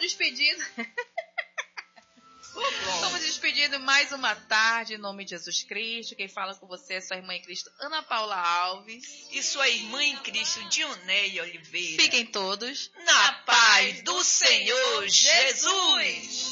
despedindo. Vamos despedindo mais uma tarde, em nome de Jesus Cristo. Quem fala com você é sua irmã em Cristo, Ana Paula Alves. E sua irmã em Cristo, Dioneia Oliveira. Fiquem todos na paz do Senhor Jesus.